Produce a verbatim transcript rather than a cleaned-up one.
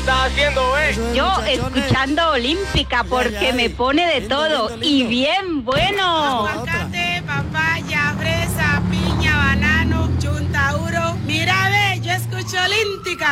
estás haciendo, eh? Yo escuchando Olímpica porque me pone de todo y bien bueno. Aguacate, papaya, fresa, piña, banano, chuntauro. Mira, ve, yo escucho Olímpica.